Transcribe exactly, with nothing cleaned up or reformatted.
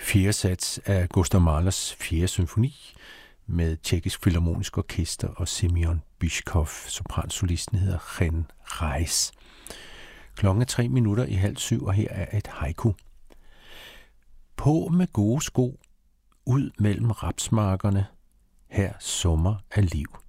Fjerde sats af Gustav Mahlers fjerde symfoni med Tjekkisk Filharmonisk Orkester og Semyon Bychkov. Sopransolisten hedder Ren Reis. Klokken er tre minutter i halv syv, og her er et haiku. På med gode sko, ud mellem rapsmarkerne, her summer af liv.